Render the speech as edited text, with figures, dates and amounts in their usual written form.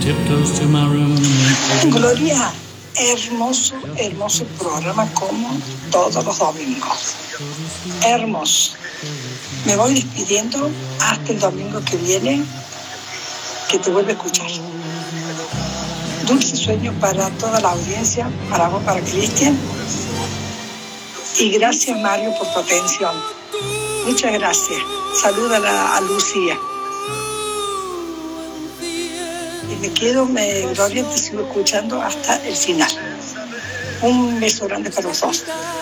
Gloria, hermoso, hermoso programa como todos los domingos. Hermoso. Me voy despidiendo hasta el domingo que viene, que te vuelvo a escuchar. Dulce sueño para toda la audiencia, para vos, para Cristian. Y gracias, Mario, por tu atención. Muchas gracias. Saluda a Lucía. Y me quedo, Gloria, te sigo escuchando hasta el final. Un beso grande para los dos.